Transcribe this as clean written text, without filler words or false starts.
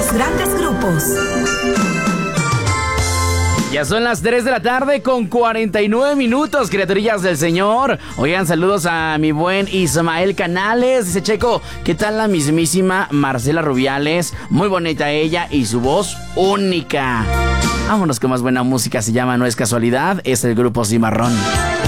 los grandes grupos. Ya son las 3 de la tarde con 49 minutos, criaturillas del Señor. Oigan, saludos a mi buen Ismael Canales. Dice Checo, ¿qué tal la mismísima Marcela Rubiales? Muy bonita ella y su voz única. Vámonos con más buena música, se llama No es casualidad, es el grupo Cimarrón.